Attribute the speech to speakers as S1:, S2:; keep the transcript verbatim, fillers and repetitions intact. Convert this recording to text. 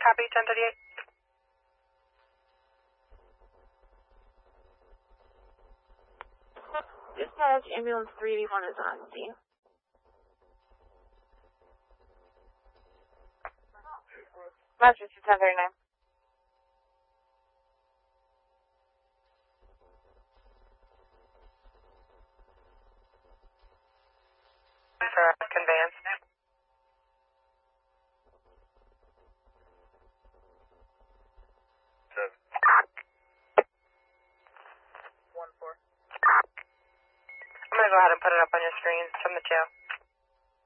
S1: Copy, ten thirty-eight.
S2: Dispatch, ambulance three eighty-one is on scene. Rochester ten thirty-nine.
S1: For conveyance.
S3: Seven.
S1: One four. I'm gonna go ahead and put it up on your screen from the jail.